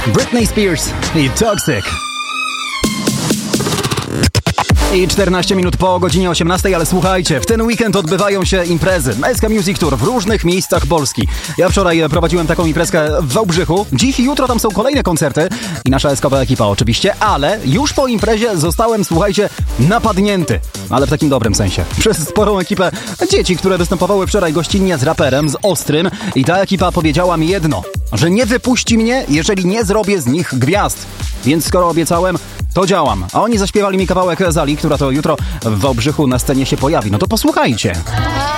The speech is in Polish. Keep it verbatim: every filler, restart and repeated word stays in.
Britney Spears i Toxic. I czternaście minut po godzinie osiemnastej, ale słuchajcie, w ten weekend odbywają się imprezy S K Music Tour w różnych miejscach Polski. Ja wczoraj prowadziłem taką imprezkę w Wałbrzychu, dziś i jutro tam są kolejne koncerty i nasza S K P ekipa oczywiście, ale już po imprezie zostałem, słuchajcie, napadnięty, ale w takim dobrym sensie, przez sporą ekipę dzieci, które występowały wczoraj gościnnie z raperem, z Ostrym i ta ekipa powiedziała mi jedno, że nie wypuści mnie, jeżeli nie zrobię z nich gwiazd. Więc skoro obiecałem, to działam. A oni zaśpiewali mi kawałek Zali, która to jutro w Wałbrzychu na scenie się pojawi. No to posłuchajcie.